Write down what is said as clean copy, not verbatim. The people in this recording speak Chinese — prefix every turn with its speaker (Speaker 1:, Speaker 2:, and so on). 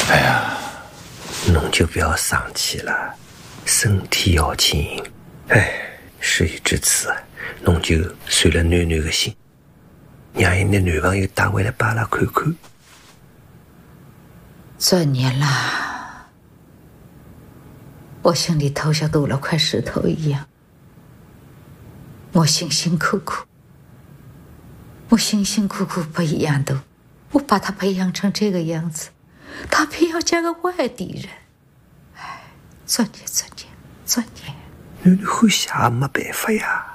Speaker 1: 哎呀，
Speaker 2: 侬就不要生气了，身体要紧。事已至此，侬就随了囡囡的心，让伊拿男朋友带回来把阿拉看看。
Speaker 3: 昨年啦，我心里头像多了块石头一样。我辛辛苦苦不一样的，我把他培养成这个样子，他偏要嫁个外地人。昨年，
Speaker 2: 囡囡欢喜也没办法呀。